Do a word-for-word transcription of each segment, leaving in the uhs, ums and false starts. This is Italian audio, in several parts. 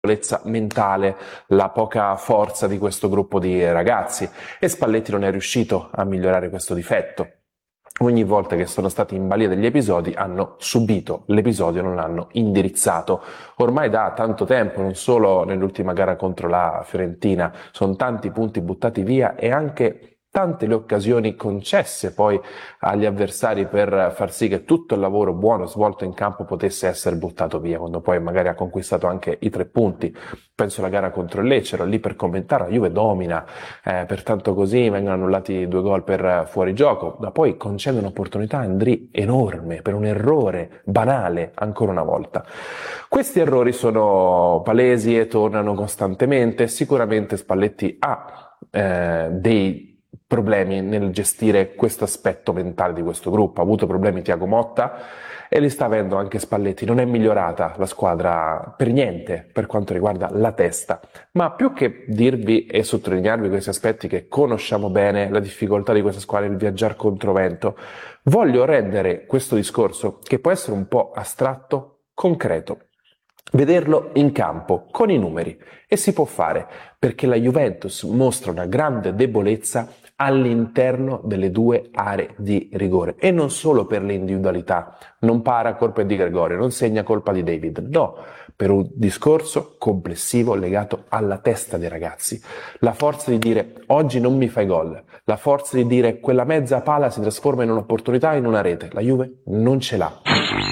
mentale, la poca forza di questo gruppo di ragazzi, e Spalletti non è riuscito a migliorare questo difetto. Ogni volta che sono stati in balia degli episodi hanno subito l'episodio, non l'hanno indirizzato. Ormai da tanto tempo, non solo nell'ultima gara contro la Fiorentina, sono tanti punti buttati via e anche tante le occasioni concesse poi agli avversari per far sì che tutto il lavoro buono svolto in campo potesse essere buttato via, quando poi magari ha conquistato anche i tre punti. Penso alla gara contro il Lecce, ero lì per commentare, la Juve domina, eh, pertanto così vengono annullati due gol per fuorigioco, da poi concede un'opportunità a Ndrì enorme per un errore banale ancora una volta. Questi errori sono palesi e tornano costantemente. Sicuramente Spalletti ha eh, dei problemi nel gestire questo aspetto mentale di questo gruppo. Ha avuto problemi Thiago Motta e li sta avendo anche Spalletti. Non è migliorata la squadra per niente per quanto riguarda la testa, ma più che dirvi e sottolinearvi questi aspetti che conosciamo bene, la difficoltà di questa squadra, il viaggiare contro vento, voglio rendere questo discorso, che può essere un po' astratto, concreto. Vederlo in campo, con i numeri, e si può fare, perché la Juventus mostra una grande debolezza all'interno delle due aree di rigore, e non solo per le individualità, non para colpa di Gregorio, non segna colpa di David, no, per un discorso complessivo legato alla testa dei ragazzi, la forza di dire oggi non mi fai gol, la forza di dire quella mezza pala si trasforma in un'opportunità, in una rete, la Juve non ce l'ha.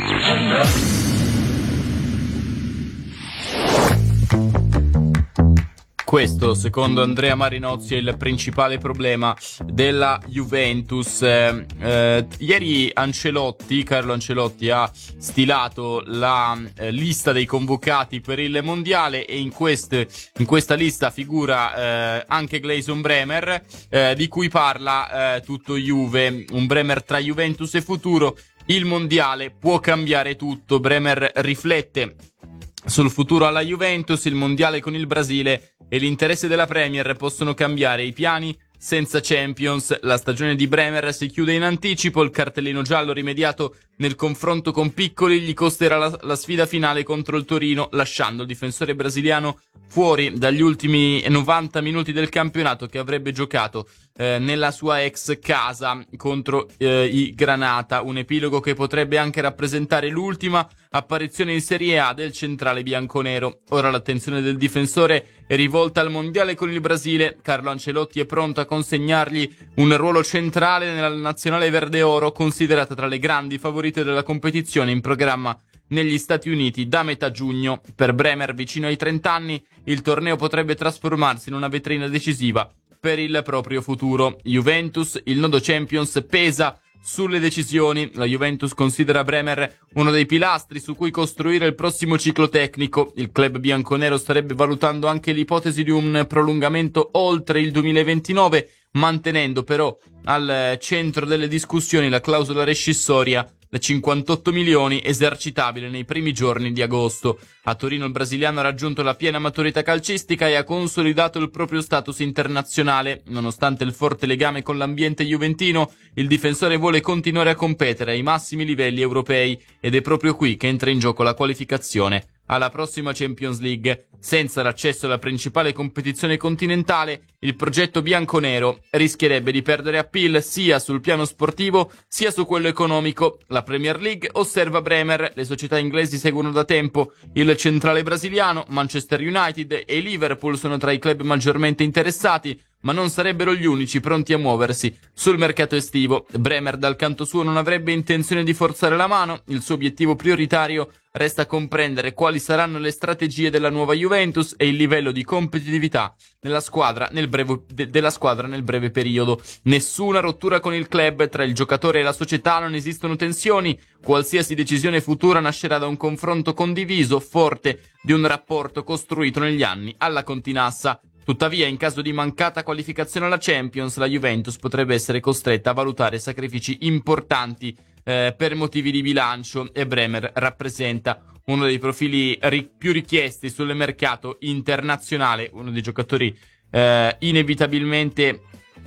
Questo, secondo Andrea Marinozzi, è il principale problema della Juventus. Eh, eh, ieri Ancelotti, Carlo Ancelotti, ha stilato la eh, lista dei convocati per il mondiale, e in, queste, in questa lista figura eh, anche Gleison Bremer, eh, di cui parla eh, tutto Juve. Un Bremer tra Juventus e futuro. Il mondiale può cambiare tutto. Bremer riflette sul futuro alla Juventus, il mondiale con il Brasile e l'interesse della Premier possono cambiare i piani senza Champions. La stagione di Bremer si chiude in anticipo, il cartellino giallo rimediato nel confronto con Piccoli gli costerà la, la sfida finale contro il Torino, lasciando il difensore brasiliano fuori dagli ultimi novanta minuti del campionato, che avrebbe giocato eh, nella sua ex casa contro eh, i Granata. Un epilogo che potrebbe anche rappresentare l'ultima apparizione in Serie A del centrale bianconero. Ora l'attenzione del difensore è rivolta al mondiale con il Brasile. Carlo Ancelotti è pronto a consegnargli un ruolo centrale nella nazionale verde-oro, considerata tra le grandi favorite della competizione, in programma negli Stati Uniti da metà giugno. Per Bremer, vicino ai trenta anni, il torneo potrebbe trasformarsi in una vetrina decisiva per il proprio futuro. Juventus, il nodo Champions pesa sulle decisioni. La Juventus considera Bremer uno dei pilastri su cui costruire il prossimo ciclo tecnico. Il club bianconero starebbe valutando anche l'ipotesi di un prolungamento oltre il duemilaventinove, mantenendo però al centro delle discussioni la clausola rescissoria da cinquantotto milioni, esercitabile nei primi giorni di agosto. A Torino il brasiliano ha raggiunto la piena maturità calcistica e ha consolidato il proprio status internazionale. Nonostante il forte legame con l'ambiente juventino, il difensore vuole continuare a competere ai massimi livelli europei, ed è proprio qui che entra in gioco la qualificazione alla prossima Champions League. Senza l'accesso alla principale competizione continentale, il progetto bianconero rischierebbe di perdere appeal sia sul piano sportivo sia su quello economico. La Premier League osserva Bremer, le società inglesi seguono da tempo il centrale brasiliano, Manchester United e Liverpool sono tra i club maggiormente interessati, ma non sarebbero gli unici pronti a muoversi sul mercato estivo. Bremer dal canto suo non avrebbe intenzione di forzare la mano, il suo obiettivo prioritario resta comprendere quali saranno le strategie della nuova Juventus e il livello di competitività nella squadra nel breve, de, della squadra nel breve periodo. Nessuna rottura con il club, tra il giocatore e la società non esistono tensioni, qualsiasi decisione futura nascerà da un confronto condiviso, forte di un rapporto costruito negli anni alla Continassa. Tuttavia, in caso di mancata qualificazione alla Champions, la Juventus potrebbe essere costretta a valutare sacrifici importanti eh, per motivi di bilancio, e Bremer rappresenta uno dei profili ri- più richiesti sul mercato internazionale, uno dei giocatori eh, inevitabilmente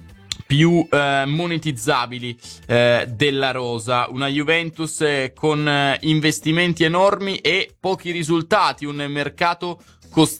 più eh, monetizzabili eh, della rosa. Una Juventus eh, con eh, investimenti enormi e pochi risultati, un mercato costante